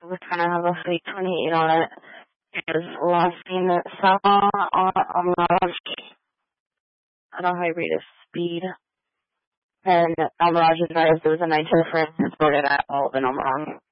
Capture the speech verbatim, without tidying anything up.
we kind of have a fake twenty-eight on it. Because last game that saw on, on Mirage at a high rate of speed. And on Mirage's drive, there was a nice difference. It's voted at all, then I'm wrong.